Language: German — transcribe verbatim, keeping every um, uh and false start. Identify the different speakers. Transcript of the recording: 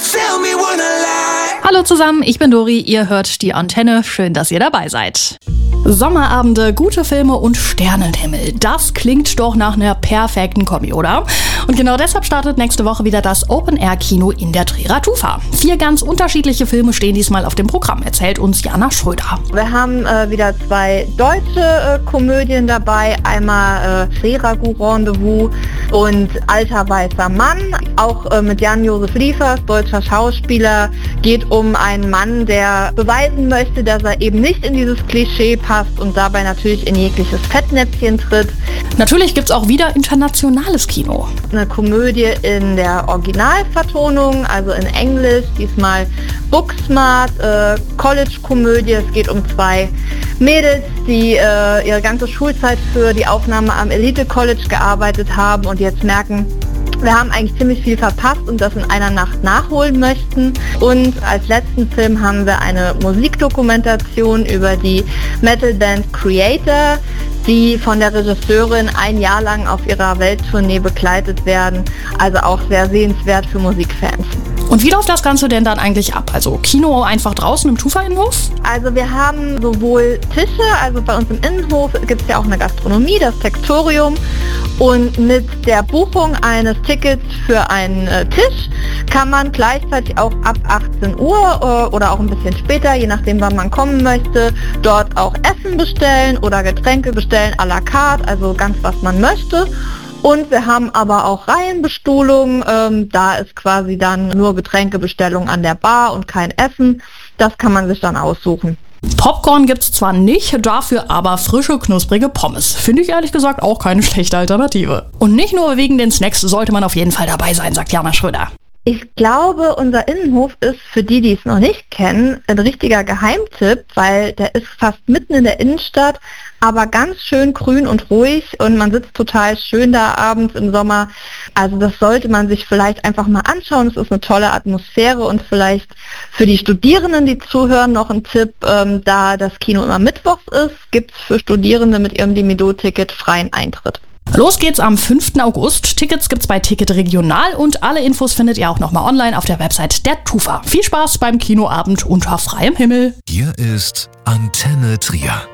Speaker 1: tell me when I lie.
Speaker 2: Hallo zusammen, ich bin Dori, ihr hört die Antenne. Schön, dass ihr dabei seid. Sommerabende, gute Filme und Sternenhimmel. Das klingt doch nach einer perfekten Kombi, oder? Und genau deshalb startet nächste Woche wieder das Open-Air-Kino in der Trierer Tufa. Vier ganz unterschiedliche Filme stehen diesmal auf dem Programm, erzählt uns Jana Schröder.
Speaker 3: Wir haben äh, wieder zwei deutsche äh, Komödien dabei. Einmal äh, Seeragu Rendezvous und Alter weißer Mann. Auch äh, mit Jan-Josef Liefers, deutscher Schauspieler. Geht um einen Mann, der beweisen möchte, dass er eben nicht in dieses Klischee passt und dabei natürlich in jegliches Fettnäpfchen tritt.
Speaker 2: Natürlich gibt's auch wieder internationales Kino.
Speaker 3: Eine Komödie in der Originalvertonung, also in Englisch, diesmal Booksmart, äh, College-Komödie. Es geht um zwei Mädels, die äh, ihre ganze Schulzeit für die Aufnahme am Elite College gearbeitet haben und jetzt merken, wir haben eigentlich ziemlich viel verpasst und das in einer Nacht nachholen möchten. Und als letzten Film haben wir eine Musikdokumentation über die Metalband Creator, die von der Regisseurin ein Jahr lang auf ihrer Welttournee begleitet werden. Also auch sehr sehenswert für Musikfans.
Speaker 2: Und wie läuft das Ganze denn dann eigentlich ab? Also Kino einfach draußen im Tufa-Innenhof?
Speaker 3: Also wir haben sowohl Tische, also bei uns im Innenhof gibt es ja auch eine Gastronomie, das Tektorium. Und mit der Buchung eines Tickets für einen äh, Tisch kann man gleichzeitig auch ab achtzehn Uhr äh, oder auch ein bisschen später, je nachdem wann man kommen möchte, dort auch Essen bestellen oder Getränke bestellen à la carte, also ganz was man möchte. Und wir haben aber auch Reihenbestuhlung, ähm, da ist quasi dann nur Getränkebestellung an der Bar und kein Essen. Das kann man sich dann aussuchen.
Speaker 2: Popcorn gibt's zwar nicht, dafür aber frische, knusprige Pommes. Finde ich ehrlich gesagt auch keine schlechte Alternative. Und nicht nur wegen den Snacks sollte man auf jeden Fall dabei sein, sagt Jana Schröder.
Speaker 3: Ich glaube, unser Innenhof ist für die, die es noch nicht kennen, ein richtiger Geheimtipp, weil der ist fast mitten in der Innenstadt, aber ganz schön grün und ruhig und man sitzt total schön da abends im Sommer. Also das sollte man sich vielleicht einfach mal anschauen. Es ist eine tolle Atmosphäre und vielleicht für die Studierenden, die zuhören, noch ein Tipp, ähm, da das Kino immer mittwochs ist, gibt es für Studierende mit ihrem Dimido-Ticket freien Eintritt.
Speaker 2: Los geht's am fünften August. Tickets gibt's bei Ticket Regional und alle Infos findet ihr auch nochmal online auf der Website der Tufa. Viel Spaß beim Kinoabend unter freiem Himmel.
Speaker 1: Hier ist Antenne Trier.